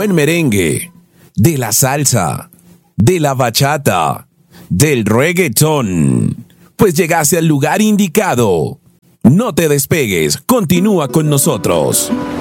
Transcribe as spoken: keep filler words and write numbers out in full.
buen merengue, de la salsa, de la bachata, del reggaetón. Pues llegaste al lugar indicado. No te despegues, continúa con nosotros.